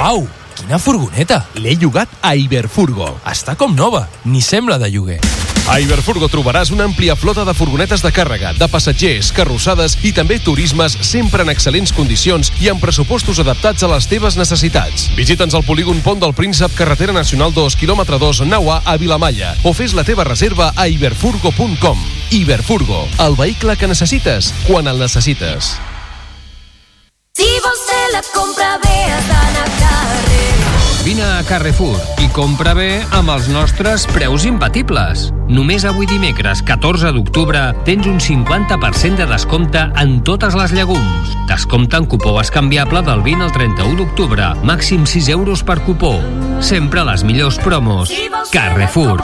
Uau, quina furgoneta! L'he llogat a Iberfurgo. Està com nova, ni sembla de lloguer. A Iberfurgo trobaràs una àmplia flota de furgonetes de càrrega, de passatgers, carrossades i també turismes sempre en excel·lents condicions i amb pressupostos adaptats a les teves necessitats. Visita'ns al polígon Pont del Príncep, carretera nacional 2, quilòmetre 2, nau A Vilamalla, o fes la teva reserva a iberfurgo.com. Iberfurgo, el vehicle que necessites, quan el necessites. Si vols fer la compra bé, has d'anar a Carrer. Vine a Carrefour i compra bé amb els nostres preus imbatibles. Només avui dimecres, 14 d'octubre, tens un 50% de descompte en totes les llegums. Descompte en cupó escanviable del 20 al 31 d'octubre. Màxim 6 euros per cupó. Sempre les millors promos. Carrefour.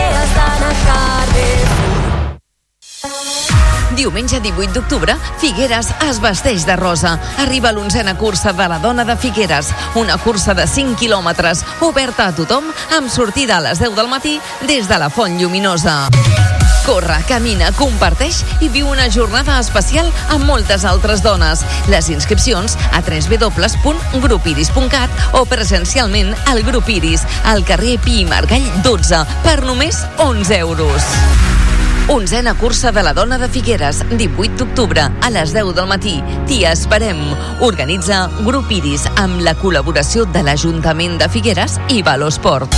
Diumenge 18 d'octubre, Figueres es vesteix de rosa. Arriba l'11a cursa de la Dona de Figueres, una cursa de 5 quilòmetres, oberta a tothom, amb sortida a les 10 del matí des de la Font Lluminosa. Corre, camina, comparteix i viu una jornada especial amb moltes altres dones. Les inscripcions a www.grupiris.cat o presencialment al Grup Iris, al carrer Pi i Margall 12, per només 11 euros. 11a cursa de la Dona de Figueres, 18 d'octubre, a les 10 del matí. T'hi esperem. Organitza Grup Iris amb la col·laboració de l'Ajuntament de Figueres i Valosport.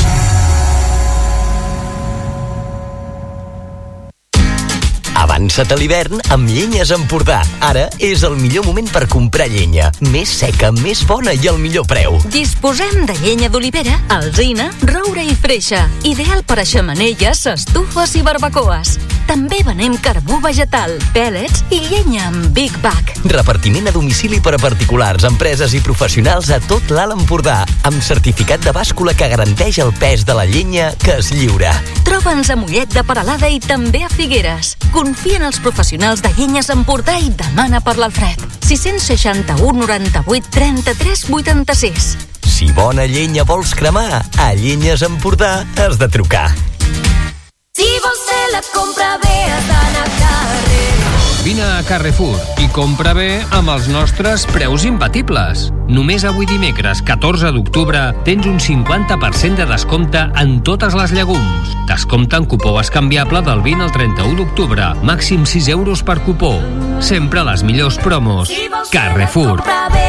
Avança't a l'hivern amb Llenyes Empordà. Ara és el millor moment per comprar llenya. Més seca, més bona i al millor preu. Disposem de llenya d'olivera, alzina, roure i freixa. Ideal per a xemeneies, estufes i barbacoes. També venem carbó vegetal, pèl·lets i llenya amb Big Bag. Repartiment a domicili per a particulars, empreses i professionals a tot l'Alt Empordà, amb certificat de bàscula que garanteix el pes de la llenya que es lliura. Troba'ns a Mollet de Peralada i també a Figueres. Confia en els professionals de Llenyes Empordà i demana per l'Alfred. 661 98 33 86. Si bona llenya vols cremar, a Llenyes Empordà has de trucar. Si vols fer la compra bé, has d'anar a Carrer. Vine a Carrefour i compra bé amb els nostres preus imbatibles. Només avui dimecres, 14 d'octubre, tens un 50% de descompte en totes les llegums. Descompte en cupó escanviable del 20 al 31 d'octubre. Màxim 6 euros per cupó. Sempre les millors promos. Carrefour.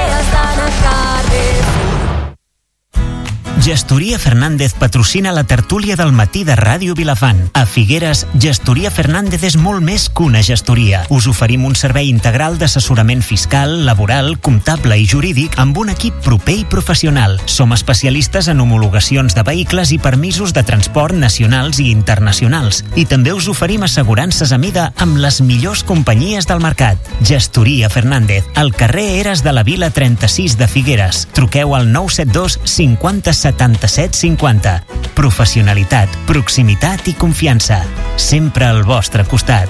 Gestoria Fernández patrocina la tertúlia del matí de Ràdio Vilafant. A Figueres, Gestoria Fernández és molt més que una gestoria. Us oferim un servei integral d'assessorament fiscal, laboral, comptable i jurídic amb un equip proper i professional. Som especialistes en homologacions de vehicles i permisos de transport nacionals i internacionals. I també us oferim assegurances a mida amb les millors companyies del mercat. Gestoria Fernández, al carrer Eres de la Vila 36 de Figueres. Truqueu al 972 50 77 50. Professionalitat, proximitat i confiança. Sempre al vostre costat.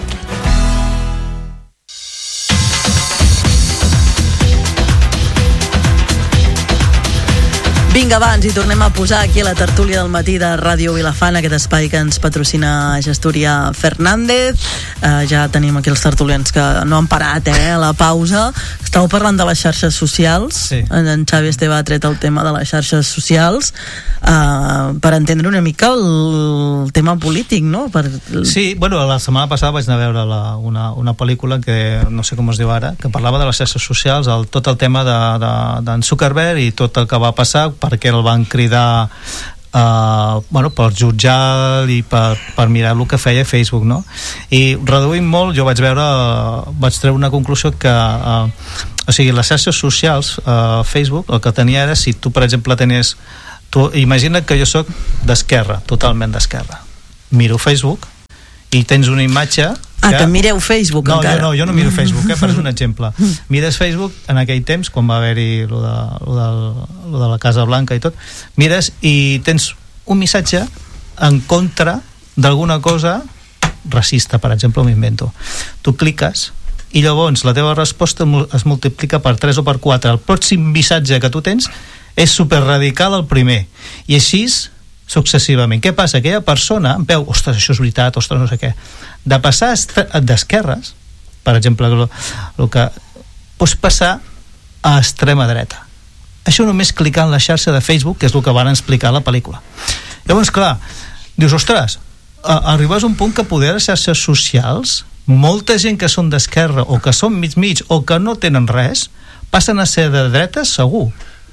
Vinga, abans i tornem a posar aquí a la tertúlia del matí de Ràdio Vilafant, aquest espai que ens patrocina Gestoria Fernández. Ja tenim aquí els tertulians que no han parat, a la pausa. Estàu parlant de les xarxes socials. Sí. En Xavi Esteve ha tret el tema de les xarxes socials per entendre una mica el tema polític, no? Sí, bueno, la setmana passada vaig anar a veure una pel·lícula que no sé com es diu ara, que parlava de les xarxes socials, tot el tema d'en Zuckerberg i tot el que va passar, perquè el van cridar per jutjar i per mirar el que feia Facebook, no? I reduint molt, jo vaig treure una conclusió que o sigui, les xarxes socials, Facebook, el que tenia era, si tu per exemple imagina que jo soc d'esquerra, totalment d'esquerra, miro Facebook i tens una imatge que mireu Facebook encara. Jo no miro Facebook, però és un exemple. Mires Facebook en aquell temps, quan va haver-hi lo de la Casa Blanca i tot, mires i tens un missatge en contra d'alguna cosa racista, per exemple, m'invento. Tu cliques i llavors la teva resposta es multiplica per 3 o per 4. El pròxim missatge que tu tens és superradical al primer, i així successivament. Què passa? Aquella persona veu, ostres, això és veritat, ostres, no sé què. De passar d'esquerres, per exemple, el que pots passar a extrema dreta. això només clicant la xarxa de Facebook, que és el que van explicar a la pel·lícula. Llavors, clar, dius, ostres, arribes a un punt que poder les xarxes socials, molta gent que són d'esquerra o que són mig o que no tenen res, passen a ser de dretes segur.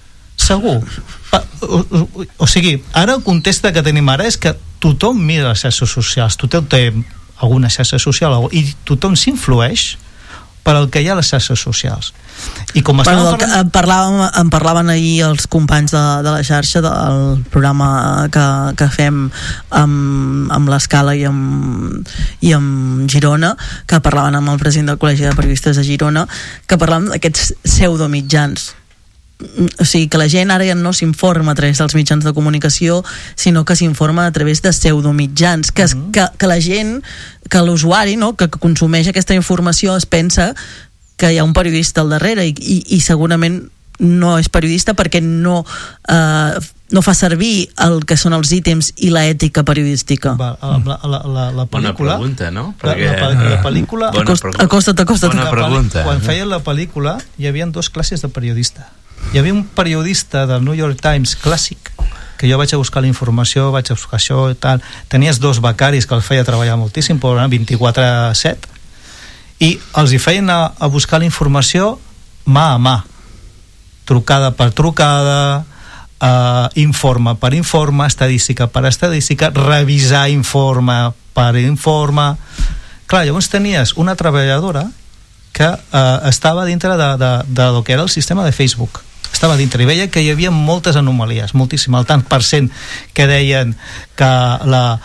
O sigui, ara el context que tenim ara és que tothom mira les xarxes socials, tothom té alguna xarxa social i tothom s'influeix per al que hi ha a les xarxes socials. I com em parlaven ahir els companys de la xarxa del programa que fem amb l'Escala i amb Girona, que parlaven amb el president del Col·legi de Periodistes de Girona, que parlaven d'aquests pseudomitjans. O sigui, que la gent ara ja no s'informa a través dels mitjans de comunicació, sinó que s'informa a través de pseudomitjans, que la gent, que l'usuari, no?, que consumeix aquesta informació es pensa que hi ha un periodista al darrere i segurament no és periodista perquè no fa servir el que són els ítems i l'ètica periodística. La pel·lícula... Bona pregunta, no? La pel·lícula... Acosta't. Bona pregunta. Quan feien la pel·lícula hi havia dues classes de periodista. Hi havia un periodista del New York Times clàssic, que jo vaig a buscar la informació, vaig a buscar això i tal. Tenies dos becaris que els feia treballar moltíssim, però 24/7, i els hi feien a buscar la informació mà a mà, trucada per trucada, informe per informe, estadística per estadística, revisar informe per informe. Clar, llavors tenies una treballadora que estava dintre de lo que era el sistema de Facebook, estava dintre i veia que hi havia moltes anomalies, moltíssim, el tant per cent que deien que la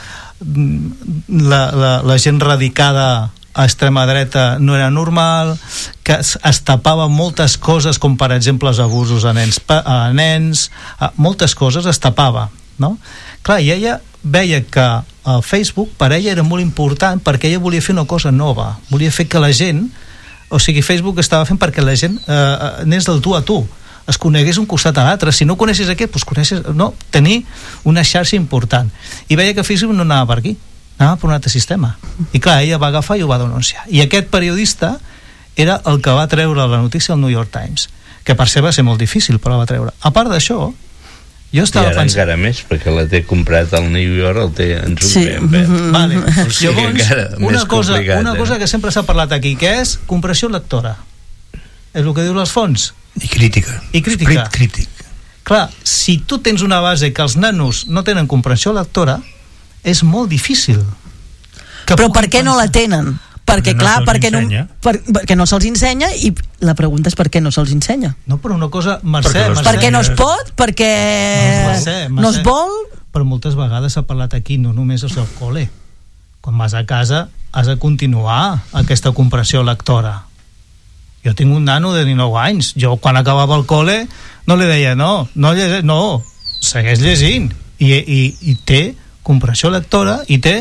gent radicada a extrema dreta no era normal, que es tapaven moltes coses, com per exemple els abusos a nens, moltes coses es tapava, no? Clar, i ella veia que el Facebook per ella era molt important perquè ella volia fer una cosa nova, volia fer que la gent, o sigui, Facebook estava fent perquè la gent anés del tu a tu, es conegués un costat a l'altre. Si no coneixes aquest, doncs coneixes... No, tenir una xarxa important. I veia que Facebook no anava per aquí, anava per un altre sistema. I clar, ella va agafar i ho va denunciar. I aquest periodista era el que va treure la notícia al New York Times, que per ser va ser molt difícil, però la va treure. A part d'això, jo estava pensant... encara més, perquè la té comprat al New York, el té en Zuckerberg. Vale. Llavors, una cosa que sempre s'ha parlat aquí, que és compressió lectora. És el que diu les fonts. I crítica. Crític. Clar, si tu tens una base que els nanos no tenen comprensió lectora, és molt difícil. Però per què no la tenen? Perquè clar, perquè no se'ls ensenya, i la pregunta és per què no se'ls ensenya. No, però una cosa, Mercè, perquè no es pot, perquè no es vol. Però moltes vegades s'ha parlat aquí, no només és el col·le. Quan vas a casa has de continuar aquesta comprensió lectora. Jo tinc un nano de 19 anys, jo quan acabava el col·le no li deia no, segueix llegint, i té comprensió lectora i té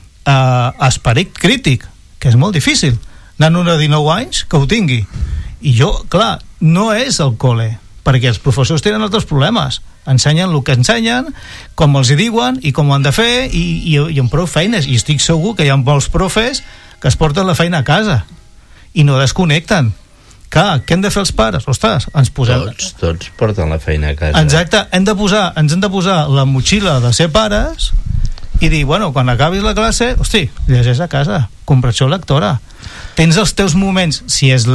esperit crític, que és molt difícil. Nano de 19 anys que ho tingui. I jo, clar, no és el col·le, perquè els professors tenen altres problemes, ensenyen el que ensenyen, com els hi diuen i com ho han de fer, i amb prou feines, i estic segur que hi ha molts profes que es porten la feina a casa i no desconnecten. Clar, què hem de fer els pares? Ostres, ens posem... Tots porten la feina a casa. Exacte, ens hem de posar la motxilla de ser pares i dir, bueno, quan acabis la classe, hosti, llegeix a casa, comprensió lectora. Tens els teus moments, si és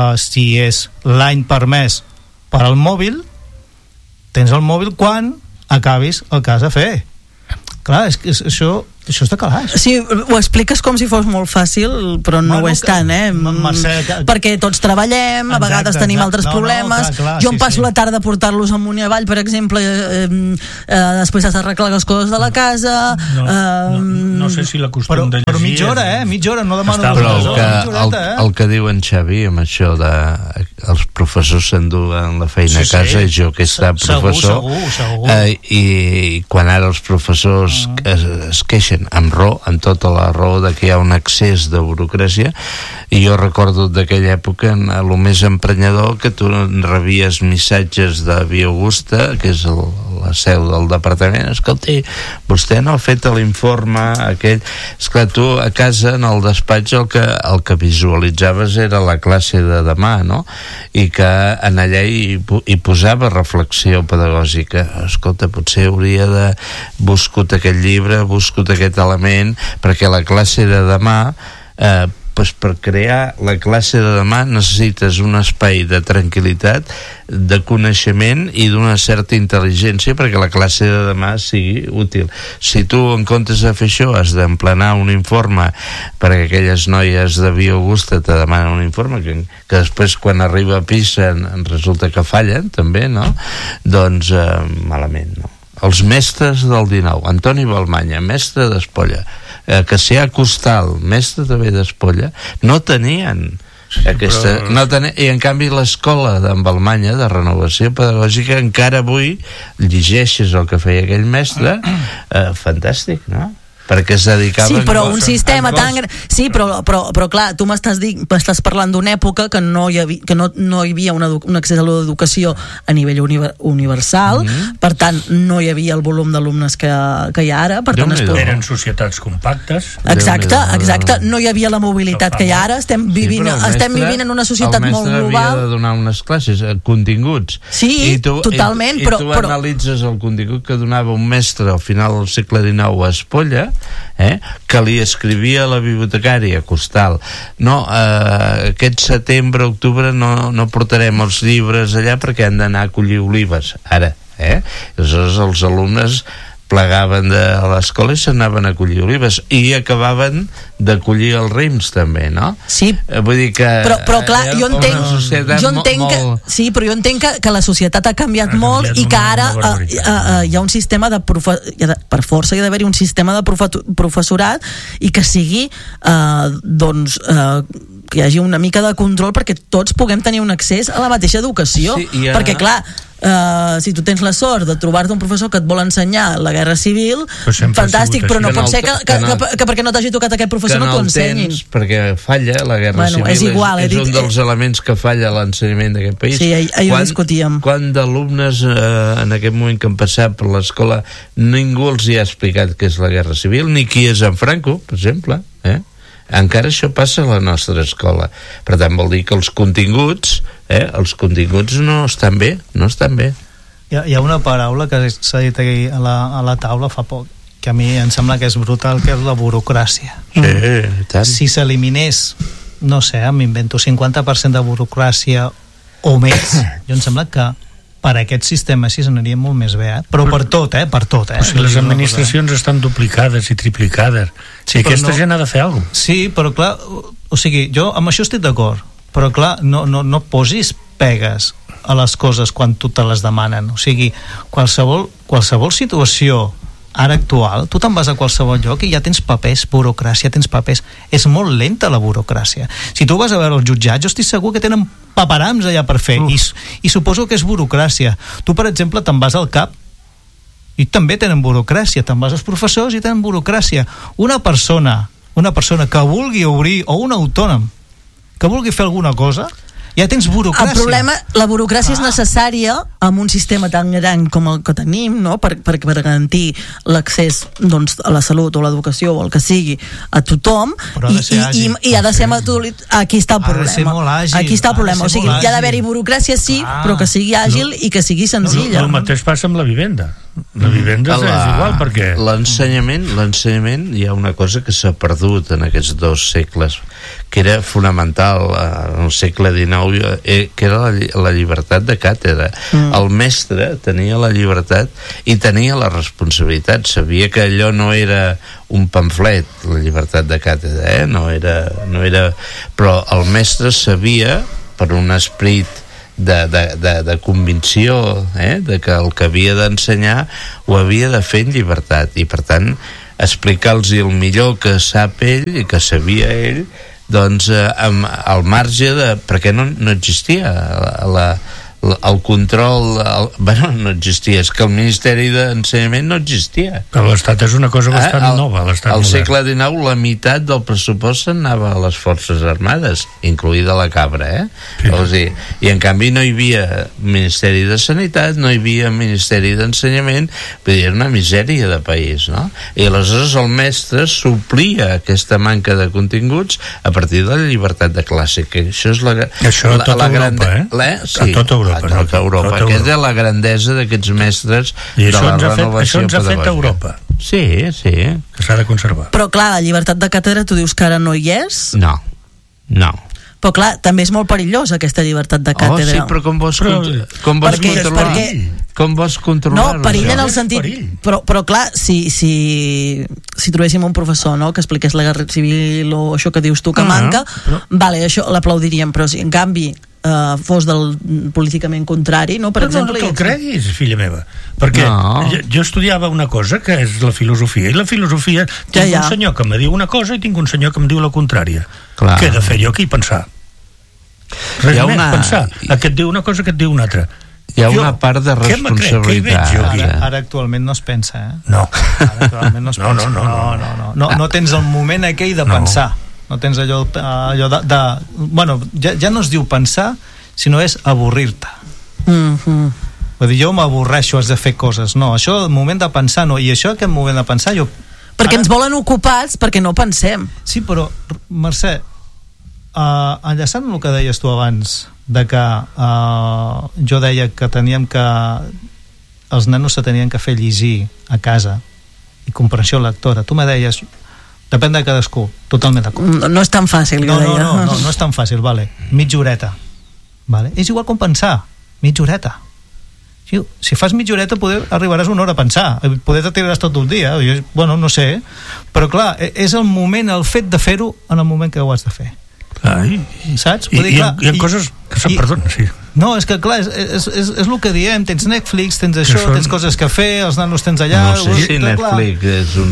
l'any permès per al mòbil, tens el mòbil quan acabis el que has de fer. Clar, això és de calaix. Sí, ho expliques com si fos molt fàcil, però no ho és tant, perquè tots treballem, a vegades tenim altres problemes. Jo em passo la tarda a portar-los amunt i avall, per exemple, després has d'arreglar les coses de la casa. No sé si la costum de llegir... Però mitja hora, no demano... Però el que diu en Xavi amb això de els professors s'enduen la feina a casa, jo que he estat professor, i quan ara els professors es queixen amb tota la raó de que hi ha un excés de burocràcia, i jo recordo d'aquella època el més emprenyador que tu rebies missatges de Via Augusta, que és la seu del departament, escolti, vostè no ha fet l'informe aquell. Esclar, tu a casa, en el despatx, el que visualitzaves era la classe de demà, no? I que en allà hi posava reflexió pedagògica. Escolta, potser hauria de buscat aquest llibre, buscat aquest element, perquè la classe de demà per crear la classe de demà necessites un espai de tranquil·litat, de coneixement i d'una certa intel·ligència perquè la classe de demà sigui útil. Si tu, en comptes de fer això, has d'emplenar un informe perquè aquelles noies de Via Augusta te demanen un informe que després quan arriba a Pisa resulta que fallen també, no? Doncs malament, no? Els mestres del 19, Antoni Balmanya, mestre d'Espolla, Cassià Costal, mestre també d'Espolla, no tenien aquesta, i en canvi l'escola d'en Balmanya de renovació pedagògica encara avui llegeixes el que feia aquell mestre, fantàstic, no? Perquè es dedicaven... Sí, però un sistema tan... Sí, però clar, tu m'estàs parlant d'una època que no hi havia un accés a l'educació a nivell universal, per tant, no hi havia el volum d'alumnes que hi ha ara, per tant... Eren societats compactes. Exacte, no hi havia la mobilitat que hi ha ara, estem vivint en una societat molt global. El mestre havia de donar unes classes, continguts. Sí, totalment, però... I tu analitzes el contingut que donava un mestre al final del segle XIX a Espolla, que li escrivia a la bibliotecària Costal, no, aquest setembre, octubre no portarem els llibres allà perquè han d'anar a collir olives ara, aleshores els alumnes plegaven de l'escola i s'anaven a collir olives i acabaven de collir els rims també, no? Sí, vull dir que però clar, jo entenc que la societat ha canviat molt i que ara hi ha un sistema per força hi ha d'haver-hi un sistema de professorat i que sigui que hi hagi una mica de control perquè tots puguem tenir un accés a la mateixa educació, perquè clar, si tu tens la sort de trobar-te un professor que et vol ensenyar la guerra civil, fantàstic, però no pot ser que perquè no t'hagi tocat aquest professor no t'ho ensenyin. Perquè falla la guerra civil, és un dels elements que falla l'ensenyament d'aquest país. Sí, ahir ho discutíem. Quant d'alumnes en aquest moment que han passat per l'escola ningú els hi ha explicat què és la guerra civil, ni qui és en Franco, per exemple, encara això passa a la nostra escola. Per tant, vol dir que els continguts no estan bé, Hi ha una paraula que s'ha dit aquí a la taula fa poc, que a mi em sembla que és brutal, que és la burocràcia. Sí, tant. Si s'eliminés, no sé, m'invento 50% de burocràcia o més, jo em sembla que per aquest sistema sí s'aniria molt més bé, però per tot. Però si les administracions estan duplicades i triplicades, si aquesta gent ha de fer alguna cosa. Sí, però clar, o sigui, jo amb això estic d'acord, però clar, no posis pegues a les coses quan tu te les demanen, o sigui, qualsevol situació ara actual, tu te'n vas a qualsevol lloc i ja tens papers, burocràcia, és molt lenta la burocràcia. Si tu vas a veure el jutjat, jo estic segur que tenen paperams allà per fer, i suposo que és burocràcia. Tu, per exemple, te'n vas al CAP i també tenen burocràcia, te'n vas als professors i tenen burocràcia. Una persona que vulgui obrir, o un autònom que vulgui fer alguna cosa, ja tens burocràcia. El problema, la burocràcia és necessària amb un sistema tan gran com el que tenim, no? per garantir l'accés a la salut o l'educació o el que sigui a tothom, i ha de ser aquí està el problema. Aquí està el problema, o sigui, hi ha d'haver-hi burocràcia, sí, però que sigui àgil i que sigui senzilla. El mateix passa amb la vivenda. La vivenda és igual, perquè l'ensenyament hi ha una cosa que s'ha perdut en aquests 2 segles, que era fonamental en el segle XIX, que era la llibertat de càtedra. El mestre tenia la llibertat i tenia la responsabilitat, sabia que allò no era un pamflet, la llibertat de càtedra, no era, però el mestre sabia, per un esperit de convicció, de que el que havia d'ensenyar ho havia de fer en llibertat, i per tant explicar-los el millor que sap ell i que sabia ell, doncs al marge de... perquè no existia el control no existia, és que el Ministeri d'Ensenyament no existia. Però l'Estat és una cosa bastant nova, l'Estat al modern. segle XIX la meitat del pressupost s'anava a les Forces Armades, incluïda la cabra, sí. O sigui, i en canvi no hi havia Ministeri de Sanitat, no hi havia Ministeri d'Ensenyament, vull dir, era una misèria de país, no? I aleshores el mestre suplia aquesta manca de continguts a partir de la llibertat de classe, que això és això a tota Europa, sí, a tota Europa. A tota Europa. Aquesta és la grandesa d'aquests mestres i de la renovació pedagògica. Això ens ha fet Europa. Sí. Que s'ha de conservar. Però clar, la llibertat de càtedra tu dius que ara no hi és? No. Però clar, també és molt perillós aquesta llibertat de càtedra. Sí, però com vols controlar-ho? No, perill en el sentit... Però clar, si trobéssim un professor, no?, que expliqués la guerra civil o això que dius tu que manca, vale, això l'aplaudiríem, però si en canvi fos del políticament contrari, no? Per exemple... No te'l creguis, filla meva, perquè jo estudiava una cosa que és la filosofia, i la filosofia tinc un senyor que me diu una cosa i tinc un senyor que em diu la contrària. Què he de fer jo aquí? Pensar. Res més, pensar. Aquest diu una cosa, aquest diu una altra. Hi ha una part de responsabilitat. Ara actualment no es pensa, No. Ara actualment no es pensa. No tens el moment aquell de pensar. No tens allò de... Bueno, ja no es diu pensar, sinó és avorrir-te. Vull dir, jo m'avorreixo, has de fer coses. No, això, el moment de pensar, no. I això, aquest moment de pensar, jo... Perquè ens volen ocupats perquè no pensem. Sí, però, Mercè, enllaçant el que deies tu abans, de que jo deia que teníem que... Els nanos se tenien que fer llegir a casa i comprensió lectora. Tu me deies... Depèn de cadascú, totalment d'acord. No és tan fàcil, no és tan fàcil, vale. Mitja horeta, vale. És igual com pensar, mitja horeta. Si fas mitja horeta arribaràs una hora a pensar, poder te tiraràs tot un dia, bueno, no sé, però clar, és el moment, el fet de fer-ho en el moment que ho has de fer. Saps? Hi ha coses que perdona, sí. No, és que clar, és el que diem, tens Netflix, tens això, tens coses que fer, els nanos tens allà... No sé si Netflix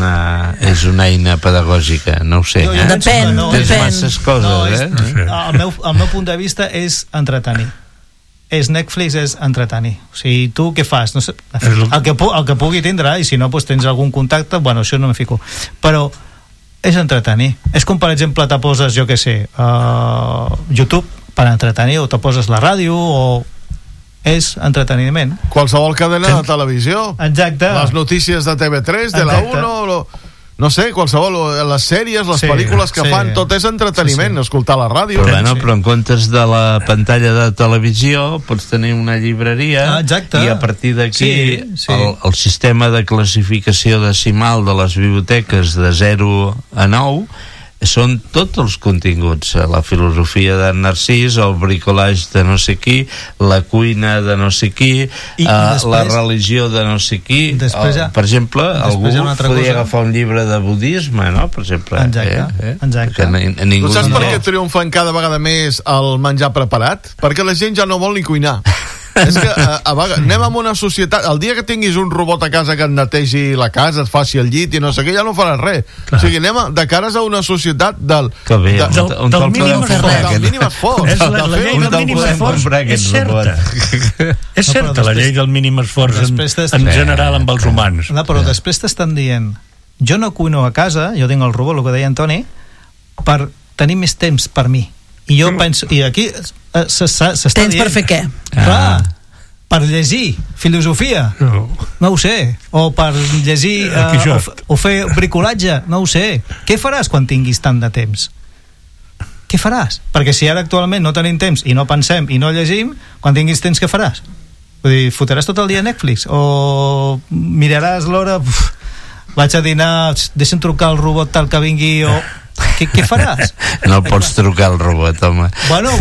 és una eina pedagògica, no ho sé. Depèn. Tens masses coses, El meu punt de vista és entretenir. Netflix és entretenir. O sigui, tu què fas? No sé, el que pugui tindrà, i si no, doncs tens algun contacte, bueno, això no me fico. Però és entretenir. És com, per exemple, te poses, jo què sé, YouTube per entretenir, o te poses la ràdio, o és entreteniment. Qualsevol cadena de televisió. Exacte. Les notícies de TV3, de la 1, no sé, qualsevol, les sèries, les pel·lícules que fan, tot és entreteniment, escoltar la ràdio. Però en comptes de la pantalla de televisió pots tenir una llibreria, i a partir d'aquí el sistema de classificació decimal de les biblioteques de 0 a 9 són tots els continguts, la filosofia de Narcís, el bricolage de no sé qui, la cuina de no sé qui, la religió de no sé qui. Per exemple, algú podria agafar un llibre de budisme, no? Per exemple. Exacte. Tu saps per què triomfen cada vegada més el menjar preparat? Perquè la gent ja no vol ni cuinar. És que anem amb una societat, el dia que tinguis un robot a casa que et netegi la casa, et faci el llit i no sé què, ja no faràs res. O sigui, anem de cares a una societat del mínim esforç. La llei del mínim esforç és certa. És certa la llei del mínim esforç en general amb els humans. Però després t'estan dient, jo no cuino a casa, jo tinc el robot, el que deia Antoni, per tenir més temps per mi. I jo penso, i aquí s'està dient... Tens per fer què? Clar, per llegir filosofia, no ho sé, o per llegir o fer bricolatge, no ho sé. Què faràs quan tinguis tant de temps? Què faràs? Perquè si ara actualment no tenim temps i no pensem i no llegim, quan tinguis temps què faràs? Vull dir, fotràs tot el dia a Netflix o miraràs l'hora, vaig a dinar, deixa'm trucar al robot tal que vingui, o... Què faràs? No pots trucar al robot, home. Bueno,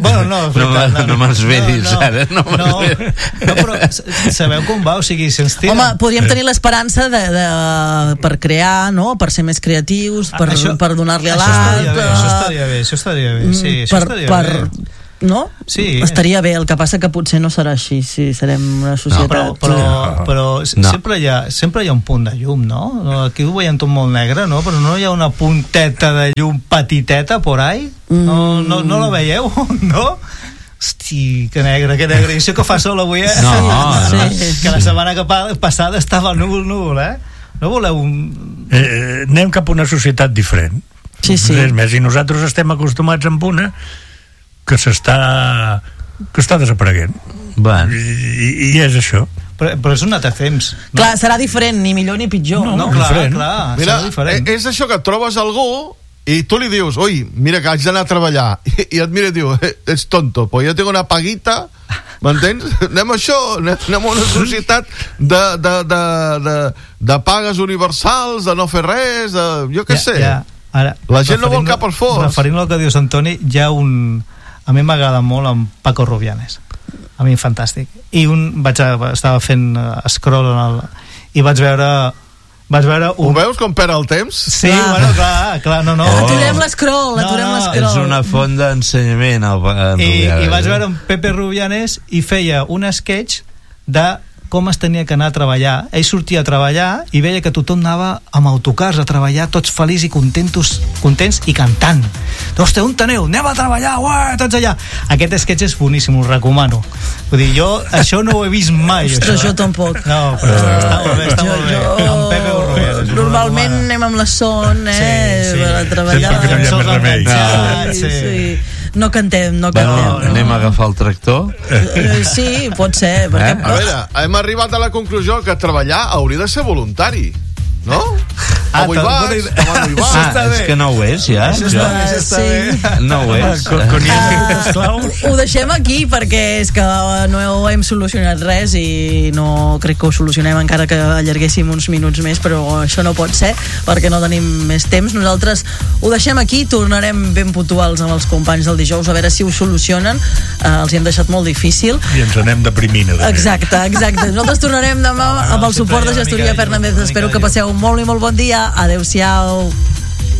no me'ls vedis ara. No, però sabeu com va? O sigui, si ens tira... Home, podríem tenir l'esperança per crear, no? Per ser més creatius, per donar-li a l'altre... Això estaria bé, sí, això estaria bé. No? Sí. Estaria bé, el que passa que potser no serà així si serem una societat... Però sempre hi ha un punt de llum, no? Aquí ho veiem tot molt negre, no? Però no hi ha una punteta de llum petiteta por ahí? No la veieu, no? O hosti, que negre, i això que fa sol avui, No, que la setmana passada estava núvol, no voleu anem cap a una societat diferent. Sí. Res més, i nosaltres estem acostumats amb una que està desapareguent. I és això. Però és un altre temps. Clar, serà diferent, ni millor ni pitjor. No, clar, mira, serà diferent. És això que trobes algú i tu li dius, oi, mira que haig d'anar a treballar, i et mira i diu, ets tonto, pues jo tinc una paguita, m'entens? Anem a això, anem a una societat de pagues universals, de no fer res, jo què sé. Ara, la gent no vol cap esforç. Referint al que dius, Antoni, hi ha a mi m'agrada molt en Paco Rubianes, a mi fantàstic, i estava fent scroll i vaig veure ho veus com perd el temps? Sí, clar, no. Aturem l'escroll. És una font d'ensenyament i vaig veure en Pepe Rubianes i feia un sketch de com es tenia que anar a treballar. Ell sortia a treballar i veia que tothom anava amb autocars a treballar, tots feliços i contents i cantant. Hòstia, on aneu? Anem a treballar, uah, tots allà. Aquest sketch és boníssim, us recomano. Vull dir, jo això no ho he vist mai. Ostres, jo tampoc. No, però està molt bé. Amb Pepe Rubianes. Normalment anem amb la son, a treballar. Sempre que no hi ha més remei. Sí. No cantem. Anem a agafar el tractor? Sí, pot ser. Perquè... A veure, hem arribat a la conclusió que treballar hauria de ser voluntari, no? Avui vas, demà no hi vas. És que no ho és, ja. No ho és. Ho deixem aquí perquè és que no hem solucionat res i no crec que ho solucionem encara que allarguéssim uns minuts més, però això no pot ser perquè no tenim més temps. Nosaltres ho deixem aquí, tornarem ben puntuals amb els companys del dijous a veure si ho solucionen. Els hi hem deixat molt difícil. I ens anem deprimint. Exacte. Nosaltres tornarem demà amb el suport de Gestoria Fernández. Espero que passeu molt i molt bon dia. Adéu-siau.